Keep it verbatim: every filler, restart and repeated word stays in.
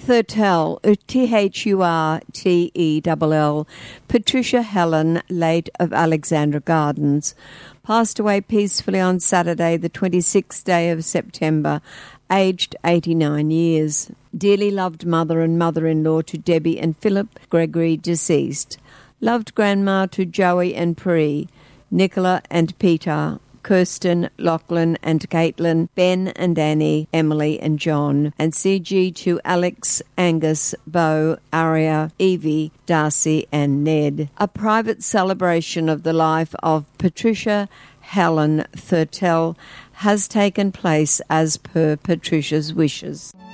Thurtell, T H U R T E L L, Patricia Helen, late of Alexandra Gardens, passed away peacefully on Saturday, the twenty-sixth day of September, aged eighty-nine years. Dearly loved mother and mother-in-law to Debbie and Philip Gregory, deceased. Loved grandma to Joey and Pri, Nicola and Peter, Kirsten, Lachlan and Caitlin, Ben and Annie, Emily and John, and C G to Alex, Angus, Bo, Aria, Evie, Darcy and Ned. A private celebration of the life of Patricia Helen Thurtell has taken place as per Patricia's wishes.